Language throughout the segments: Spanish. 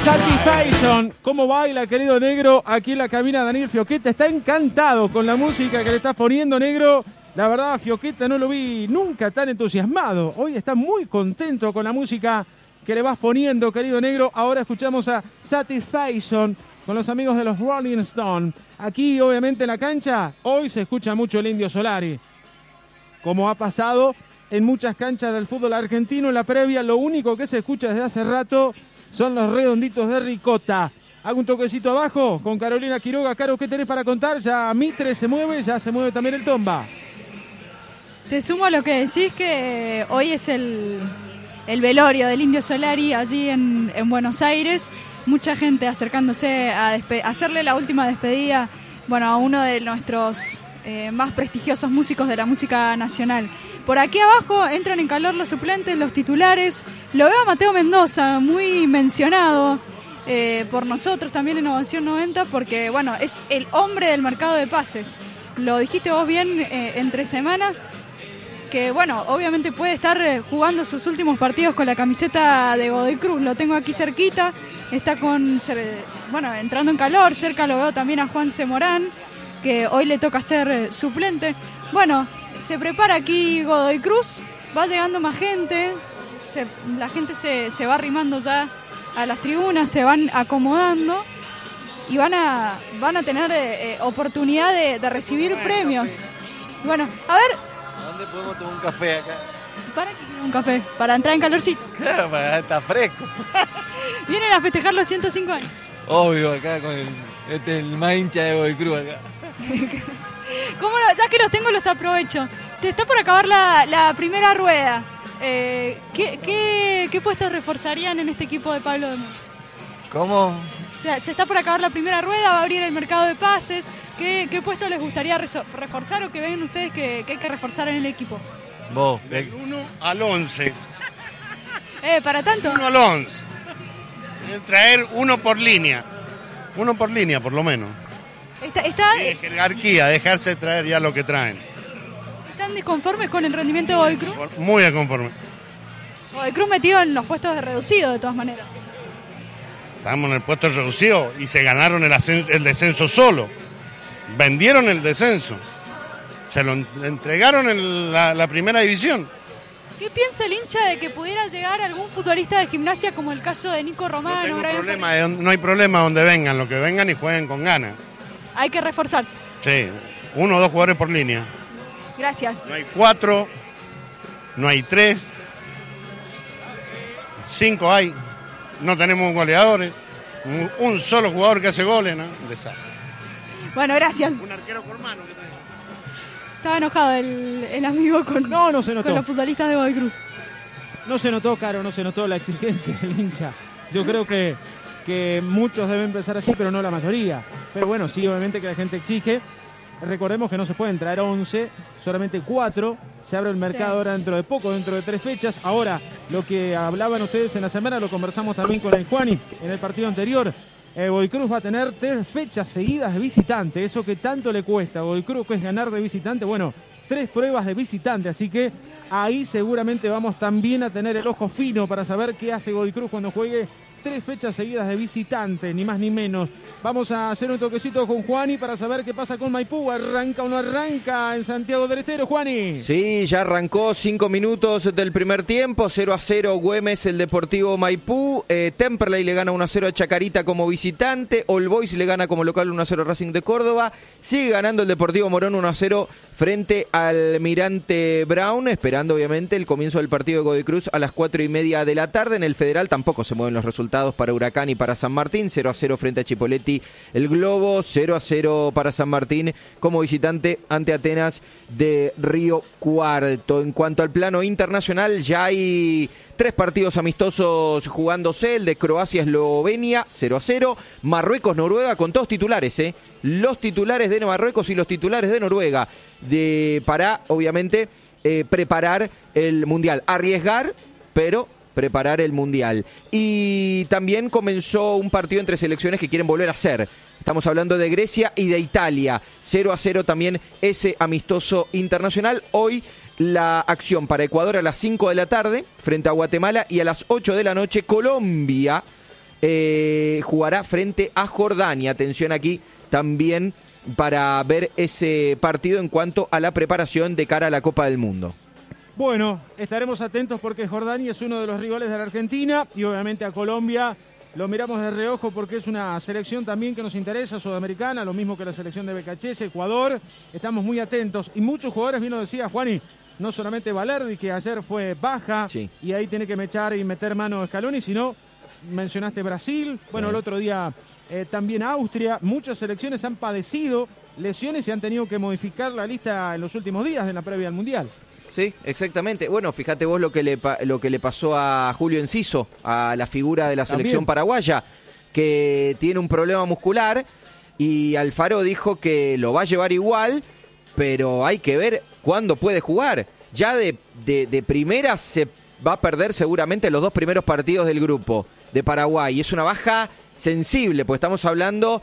Satisfaction, cómo baila, querido negro, aquí en la cabina Daniel Fioqueta. Está encantado con la música que le estás poniendo, negro. La verdad, Fioqueta no lo vi nunca tan entusiasmado. Hoy está muy contento con la música que le vas poniendo, querido negro. Ahora escuchamos a Satisfaction con los amigos de los Rolling Stones. Aquí, obviamente, en la cancha, hoy se escucha mucho el Indio Solari. Como ha pasado en muchas canchas del fútbol argentino, en la previa, lo único que se escucha desde hace rato son los redonditos de ricota. Hago un toquecito abajo con Carolina Quiroga. Caro, ¿qué tenés para contar? Ya Mitre se mueve, ya se mueve también el Tomba. Te sumo a lo que decís, que hoy es el velorio del Indio Solari allí en Buenos Aires. Mucha gente acercándose a hacerle la última despedida, bueno, a uno de nuestros más prestigiosos músicos de la música nacional. Por aquí abajo entran en calor los suplentes, los titulares. Lo veo a Mateo Mendoza, muy mencionado por nosotros también en Ovación 90, porque bueno, es el hombre del mercado de pases. Lo dijiste vos bien entre semanas, que bueno, obviamente puede estar jugando sus últimos partidos con la camiseta de Godoy Cruz. Lo tengo aquí cerquita, está entrando en calor. Cerca lo veo también a Juanse Morán, que hoy le toca ser suplente. Bueno, se prepara aquí Godoy Cruz, va llegando más gente, la gente se va arrimando ya a las tribunas, se van acomodando y van a tener oportunidad de recibir premios. Bueno, a ver... ¿Dónde podemos tomar un café acá? ¿Para qué quiero un café? Para entrar en calorcito. Claro, está fresco. Vienen a festejar los 105 años. Obvio, acá con el más hincha de Godoy Cruz acá. ¿Cómo no? Ya que los tengo, los aprovecho. Se está por acabar la primera rueda. ¿Qué puestos reforzarían en este equipo de Pablo de Muro? ¿Cómo? O sea, se está por acabar la primera rueda, va a abrir el mercado de pases. ¿Qué puesto les gustaría reforzar o que ven ustedes que hay que reforzar en el equipo? Vos. Del 1 al 11. ¿Para tanto? 1 al 11. Traer uno por línea. Uno por línea, por lo menos. ¿Están Jerarquía, dejarse traer ya lo que traen. desconformes con el rendimiento de Godoy Cruz? Muy desconforme. Godoy Cruz metido en los puestos de reducido, de todas maneras. Estábamos en el puesto reducido y se ganaron el descenso solo. Vendieron el descenso. Se lo entregaron en la primera división. ¿Qué piensa el hincha de que pudiera llegar algún futbolista de Gimnasia, como el caso de Nico Romano? No hay problema donde vengan, lo que vengan y jueguen con ganas. Hay que reforzarse. Sí, 1 o 2 jugadores por línea. Gracias. No hay 4, no hay 3, 5 hay. No tenemos goleadores. Un solo jugador que hace goles, ¿no? Bueno, gracias. Un arquero por mano que tenemos. Estaba enojado el amigo con los futbolistas de Godoy Cruz. No se notó, Caro, no se notó la exigencia del hincha. Yo creo que muchos deben pensar así, pero no la mayoría. Pero bueno, sí, obviamente que la gente exige. Recordemos que no se pueden traer 11, solamente 4. Se abre el mercado ahora dentro de poco, dentro de 3 fechas. Ahora, lo que hablaban ustedes en la semana, lo conversamos también con el Juani en el partido anterior. Godoy Cruz va a tener 3 fechas seguidas de visitante. Eso que tanto le cuesta a Godoy Cruz, que es ganar de visitante. Bueno, 3 pruebas de visitante. Así que ahí seguramente vamos también a tener el ojo fino para saber qué hace Godoy Cruz cuando juegue 3 fechas seguidas de visitante, ni más ni menos. Vamos a hacer un toquecito con Juani para saber qué pasa con Maipú. ¿Arranca o no arranca en Santiago del Estero, Juani? Sí, ya arrancó 5 minutos del primer tiempo. 0-0 Güemes, el Deportivo Maipú. Temperley le gana 1-0 a Chacarita como visitante. All Boys le gana como local 1-0 Racing de Córdoba. Sigue ganando el Deportivo Morón 1-0 frente al Almirante Brown, esperando obviamente el comienzo del partido de Godoy Cruz a las 4:30 de la tarde. En el Federal tampoco se mueven los resultados para Huracán y para San Martín. 0-0 frente a Chipoletti el Globo, 0-0 para San Martín como visitante ante Atenas de Río Cuarto. En cuanto al plano internacional, ya hay 3 partidos amistosos jugándose. El de Croacia-Eslovenia, 0-0. Marruecos-Noruega con 2 titulares, los titulares de Marruecos y los titulares de Noruega, para obviamente preparar el Mundial. Arriesgar, pero preparar el Mundial. Y también comenzó un partido entre selecciones que quieren volver a ser. Estamos hablando de Grecia y de Italia. 0-0 también ese amistoso internacional. Hoy la acción para Ecuador a las 5 de la tarde frente a Guatemala, y a las 8 de la noche Colombia jugará frente a Jordania. Atención aquí también para ver ese partido en cuanto a la preparación de cara a la Copa del Mundo. Bueno, estaremos atentos porque Jordania es uno de los rivales de la Argentina y obviamente a Colombia lo miramos de reojo porque es una selección también que nos interesa, sudamericana, lo mismo que la selección de BKHS, Ecuador. Estamos muy atentos y muchos jugadores, bien lo decía Juani, no solamente Valerdi, que ayer fue baja, sí, y ahí tiene que echar y meter mano a Scaloni, sino mencionaste Brasil, bueno, el otro día también Austria. Muchas selecciones han padecido lesiones y han tenido que modificar la lista en los últimos días de la previa al Mundial. Sí, exactamente. Bueno, fíjate vos lo que le pasó a Julio Enciso, a la figura de la selección paraguaya, que tiene un problema muscular y Alfaro dijo que lo va a llevar igual, pero hay que ver cuándo puede jugar. Ya de primera se va a perder seguramente los 2 primeros partidos del grupo de Paraguay. Es una baja sensible, pues estamos hablando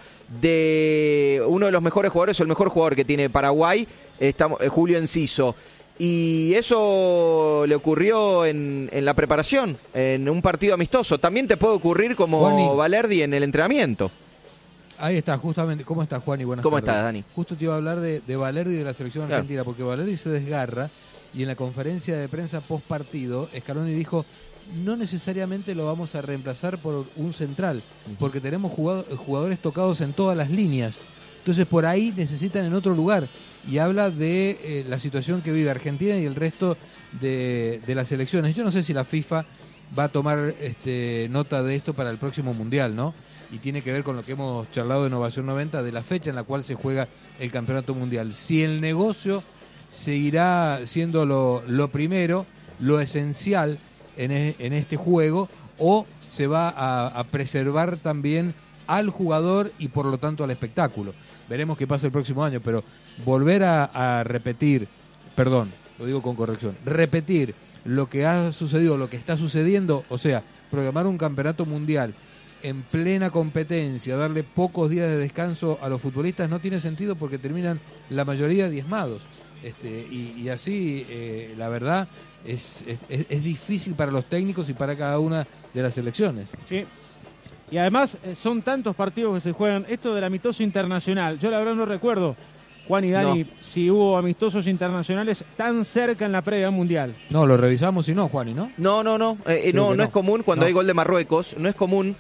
de uno de los mejores jugadores, o el mejor jugador que tiene Paraguay, Julio Enciso. Y eso le ocurrió en la preparación, en un partido amistoso. También te puede ocurrir como Juani, Valerdi en el entrenamiento. Ahí está, justamente. ¿Cómo estás, Juan? Y buenas tardes. ¿Cómo estás, Dani? Justo te iba a hablar de Valerdi y de la selección argentina, porque Valerdi se desgarra y en la conferencia de prensa post partido, Scaloni dijo: no necesariamente lo vamos a reemplazar por un central, porque tenemos jugadores tocados en todas las líneas. Entonces por ahí necesitan en otro lugar. Y habla de la situación que vive Argentina y el resto de las selecciones. Yo no sé si la FIFA va a tomar nota de esto para el próximo Mundial, ¿no? Y tiene que ver con lo que hemos charlado de Innovación 90, de la fecha en la cual se juega el Campeonato Mundial. Si el negocio seguirá siendo lo primero, lo esencial en este juego, o se va a preservar también al jugador y por lo tanto al espectáculo. Veremos qué pasa el próximo año, pero volver a repetir, perdón, lo digo con corrección, repetir lo que ha sucedido, lo que está sucediendo, o sea, programar un campeonato mundial en plena competencia, darle pocos días de descanso a los futbolistas, no tiene sentido porque terminan la mayoría diezmados. Y así, la verdad, es difícil para los técnicos y para cada una de las selecciones. Sí. Y además son tantos partidos que se juegan. Esto del amistoso internacional, yo la verdad no recuerdo, Juan y Dani, si hubo amistosos internacionales tan cerca en la previa mundial. No, lo revisamos y no, Juan, ¿y no? No es común cuando hay gol de Marruecos, no es común.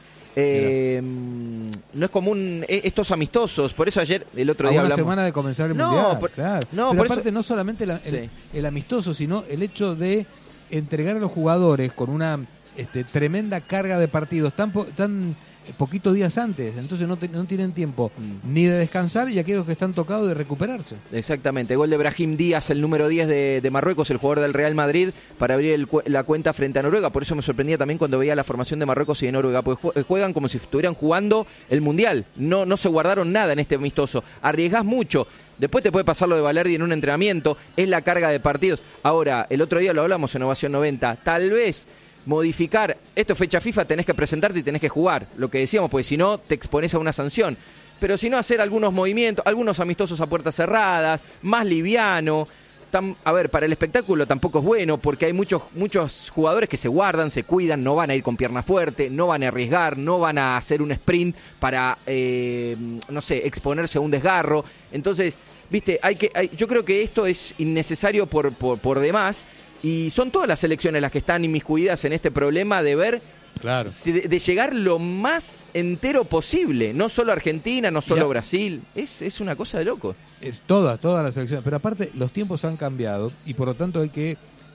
No es común estos amistosos, por eso ayer, el otro día hablamos. Una semana de comenzar el Mundial, claro. No, pero aparte no solamente el amistoso, sino el hecho de entregar a los jugadores con una tremenda carga de partidos tan poquitos días antes, entonces no tienen tiempo ni de descansar y aquellos que están tocados de recuperarse. Exactamente, gol de Brahim Díaz, el número 10 de Marruecos, el jugador del Real Madrid, para abrir la cuenta frente a Noruega. Por eso me sorprendía también cuando veía la formación de Marruecos y de Noruega, porque juegan como si estuvieran jugando el Mundial, no se guardaron nada en este amistoso, arriesgás mucho. Después te puede pasar lo de Valerdi en un entrenamiento, es la carga de partidos. Ahora, el otro día lo hablamos en Innovación 90, tal vez modificar, esto es fecha FIFA, tenés que presentarte y tenés que jugar, lo que decíamos, porque si no te expones a una sanción, pero si no hacer algunos movimientos, algunos amistosos a puertas cerradas, más liviano. A ver, para el espectáculo tampoco es bueno, porque hay muchos jugadores que se guardan, se cuidan, no van a ir con pierna fuerte, no van a arriesgar, no van a hacer un sprint para, exponerse a un desgarro. Entonces, viste, yo creo que esto es innecesario por demás. Y son todas las selecciones las que están inmiscuidas en este problema de ver, claro, de llegar lo más entero posible. No solo Argentina, no solo Brasil. Es una cosa de loco. Es todas las selecciones. Pero aparte, los tiempos han cambiado y por lo tanto hay que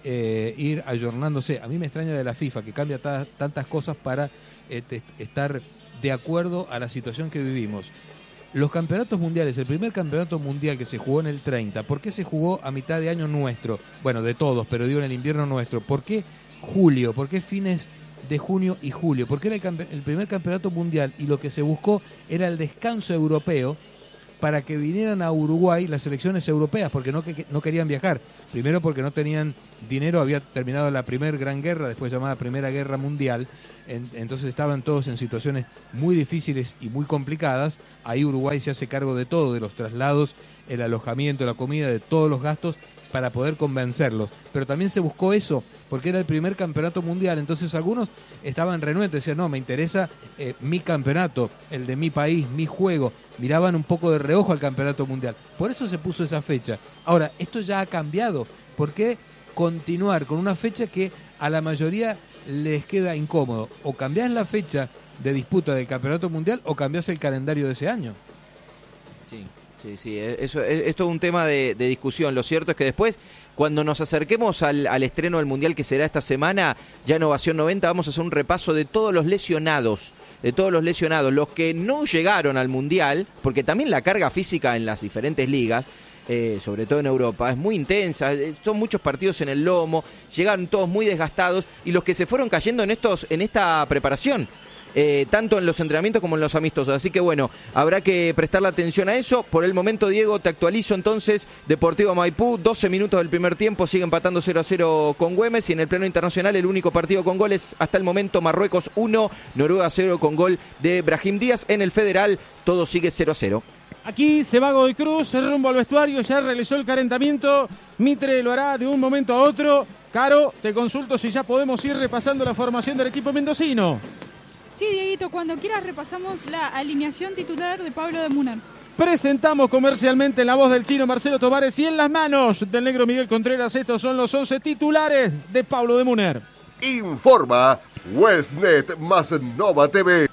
ir ayornándose. A mí me extraña de la FIFA que cambia tantas cosas para estar de acuerdo a la situación que vivimos. Los campeonatos mundiales, el primer campeonato mundial que se jugó en el 30, ¿por qué se jugó a mitad de año nuestro? Bueno, de todos, pero digo en el invierno nuestro. ¿Por qué julio? ¿Por qué fines de junio y julio? Porque era el primer campeonato mundial y lo que se buscó era el descanso europeo para que vinieran a Uruguay las selecciones europeas, porque no querían viajar. Primero porque no tenían dinero, había terminado la primera gran guerra, después llamada Primera Guerra Mundial, entonces estaban todos en situaciones muy difíciles y muy complicadas. Ahí Uruguay se hace cargo de todo, de los traslados, el alojamiento, la comida, de todos los gastos, para poder convencerlos. Pero también se buscó eso, porque era el primer campeonato mundial, entonces algunos estaban renuentes, decían, no, me interesa mi campeonato, el de mi país, mi juego, miraban un poco de reojo al campeonato mundial. Por eso se puso esa fecha. Ahora, esto ya ha cambiado. ¿Por qué continuar con una fecha que a la mayoría les queda incómodo? O cambiás la fecha de disputa del campeonato mundial o cambiás el calendario de ese año. Sí, esto es un tema de discusión. Lo cierto es que después, cuando nos acerquemos al estreno del Mundial que será esta semana, ya en Ovación 90, vamos a hacer un repaso de todos los lesionados, los que no llegaron al Mundial, porque también la carga física en las diferentes ligas, sobre todo en Europa, es muy intensa, son muchos partidos en el lomo, llegaron todos muy desgastados, y los que se fueron cayendo en esta preparación, tanto en los entrenamientos como en los amistosos. Así que bueno, habrá que prestarle atención a eso. Por el momento, Diego, te actualizo entonces. Deportivo Maipú, 12 minutos del primer tiempo, sigue empatando 0-0 con Güemes, y en el plano internacional el único partido con goles hasta el momento, Marruecos 1, Noruega 0, con gol de Brahim Díaz. En el federal todo sigue 0-0. Aquí se va Godoy Cruz, rumbo al vestuario, ya realizó el calentamiento. Mitre lo hará de un momento a otro. Caro, te consulto si ya podemos ir repasando la formación del equipo mendocino. Sí, Dieguito, cuando quieras repasamos la alineación titular de Pablo de Muner. Presentamos comercialmente en la voz del chino Marcelo Tovares y en las manos del negro Miguel Contreras. Estos son los 11 titulares de Pablo de Muner. Informa Westnet más Nova TV.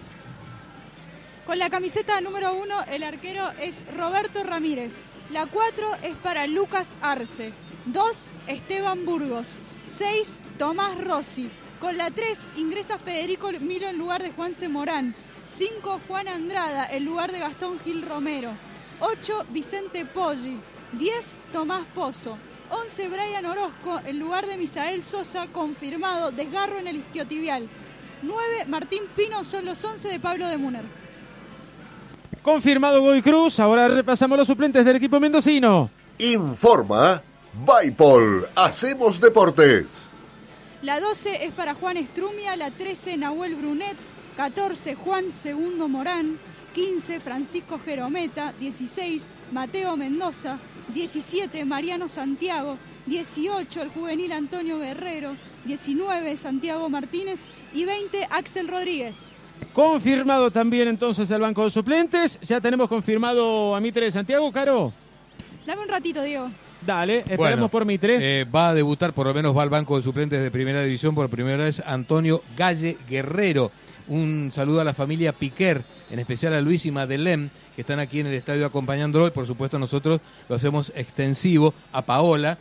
Con la camiseta número 1, el arquero es Roberto Ramírez. La 4 es para Lucas Arce. 2, Esteban Burgos. 6, Tomás Rossi. Con la 3 ingresa Federico Milo en lugar de Juanse Morán. 5, Juan Andrada en lugar de Gastón Gil Romero. 8, Vicente Poggi. 10, Tomás Pozo. 11, Brian Orozco en lugar de Misael Sosa, confirmado desgarro en el isquiotibial. 9, Martín Pino son los 11 de Pablo de Muner. Confirmado Godoy Cruz, ahora repasamos los suplentes del equipo mendocino. Informa Baipol, hacemos deportes. La 12 es para Juan Estrumia, la 13 Nahuel Brunet, 14 Juan Segundo Morán, 15 Francisco Jerometa, 16 Mateo Mendoza, 17 Mariano Santiago, 18 el juvenil Antonio Guerrero, 19 Santiago Martínez y 20 Axel Rodríguez. Confirmado también entonces el banco de suplentes. Ya tenemos confirmado a Mitre de Santiago, Caro. Dame un ratito, Diego. Dale, esperemos por Mitre. Va a debutar, por lo menos va al banco de suplentes de primera división por primera vez, Antonio Galle Guerrero. Un saludo a la familia Piquer, en especial a Luis y Madeleine, que están aquí en el estadio acompañándolo, y por supuesto nosotros lo hacemos extensivo a Paola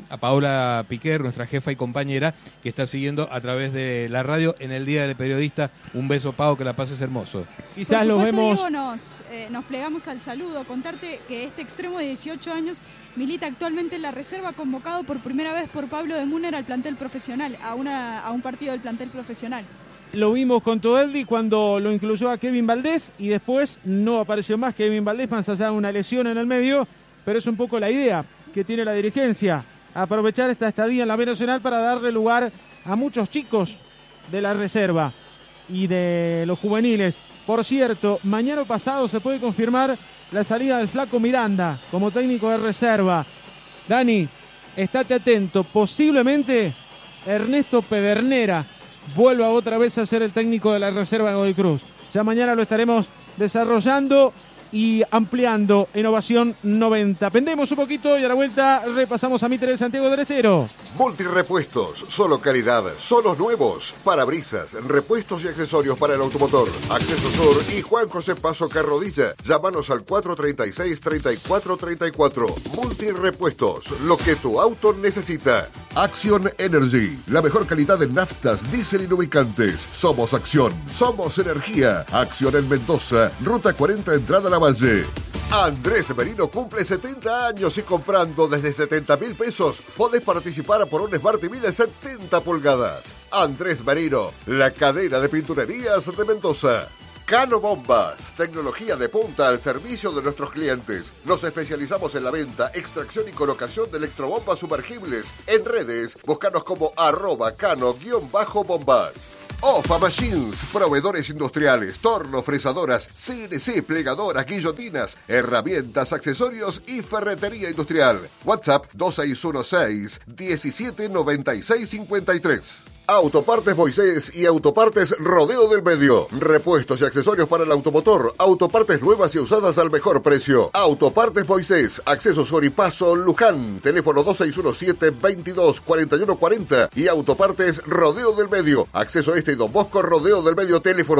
Piquer, nuestra jefa y compañera, que está siguiendo a través de la radio en el Día del Periodista. Un beso, Pao, que la pases hermoso. Quizás por lo supuesto, vemos. Diego, nos plegamos al saludo, contarte que este extremo de 18 años milita actualmente en la reserva, convocado por primera vez por Pablo de Muner al plantel profesional, a un partido del plantel profesional. Lo vimos con Toeldi cuando lo incluyó a Kevin Valdés y después no apareció más Kevin Valdés, más allá de una lesión en el medio, pero es un poco la idea que tiene la dirigencia, aprovechar esta estadía en la B Nacional para darle lugar a muchos chicos de la reserva y de los juveniles. Por cierto, mañana pasado se puede confirmar la salida del Flaco Miranda como técnico de reserva. Dani, estate atento, posiblemente Ernesto Pedernera vuelva otra vez a ser el técnico de la reserva de Godoy Cruz. Ya mañana lo estaremos desarrollando y ampliando en Ovación 90. Pendemos un poquito y a la vuelta repasamos a Mitre de Santiago del Estero. Multirepuestos, solo calidad, solos nuevos, parabrisas, repuestos y accesorios para el automotor. Acceso Sur y Juan José Paso Carrodilla. Llámanos al 436-3434. Multirepuestos, lo que tu auto necesita. Action Energy, la mejor calidad de naftas, diésel y lubricantes. Somos Acción, somos energía. Acción en Mendoza, Ruta 40, entrada a la Valle. Andrés Merino cumple 70 años y comprando desde 70.000 pesos podés participar por un Smart TV de 70 pulgadas. Andrés Merino, la cadena de pinturerías de Mendoza. Cano Bombas, tecnología de punta al servicio de nuestros clientes. Nos especializamos en la venta, extracción y colocación de electrobombas sumergibles. En redes, búscanos como @cano_bombas. OFA Machines, proveedores industriales, torno, fresadoras, CNC, plegadoras, guillotinas, herramientas, accesorios y ferretería industrial. WhatsApp 2616-179653. Autopartes Moisés y Autopartes Rodeo del Medio. Repuestos y accesorios para el automotor. Autopartes nuevas y usadas al mejor precio. Autopartes Moisés. Acceso Soripaso Luján. Teléfono 2617-224140. Y Autopartes Rodeo del Medio. Acceso Este y Don Bosco Rodeo del Medio. Teléfono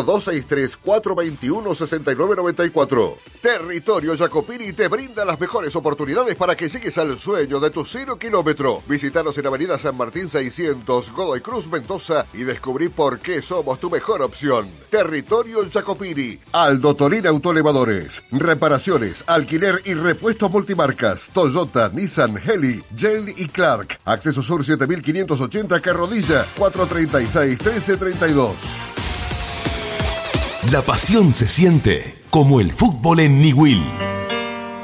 263-421-6994. Territorio Jacopini te brinda las mejores oportunidades para que llegues al sueño de tu 0 kilómetro. Visítanos en Avenida San Martín 600, Godoy Cruz, Mendoza, y descubrí por qué somos tu mejor opción. Territorio Jacopini. Aldo Tolina Autoelevadores. Reparaciones, alquiler y repuestos multimarcas. Toyota, Nissan, Heli, Yale y Clark. Acceso Sur 7580 Carrodilla 436-1332. La pasión se siente como el fútbol en Niwil.